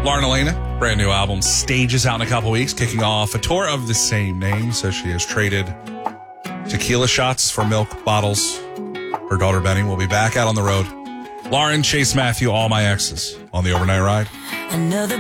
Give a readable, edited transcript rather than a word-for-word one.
Lauren Elena, brand new album, Stages, out in a couple weeks, kicking off a tour of the same name. So she has traded tequila shots for milk bottles. Her daughter Benny will be back out on the road. Lauren, Chase Matthew, All My Exes on the Overnight Ride. Another